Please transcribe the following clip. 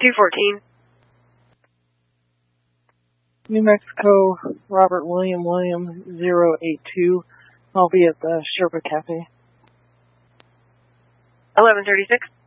214. New Mexico, Robert William 082. I'll be at the Sherpa Cafe. 1136.